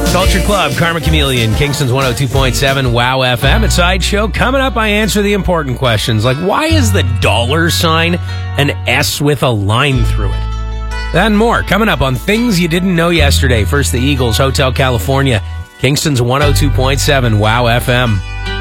Culture Club, Karma Chameleon, Kingston's 102.7 WOW FM. It's Sideshow. Coming up, I answer the important questions like, why is the $ an S with a line through it? That and more coming up on Things You Didn't Know Yesterday. First, the Eagles, Hotel California, Kingston's 102.7 WOW FM.